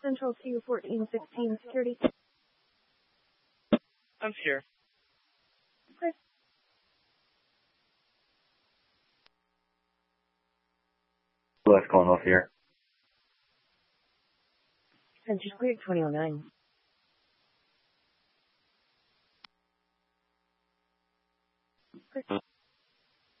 Central 21416 security. I'm here. Chris. What's going off here? Central clear 2009. Chris.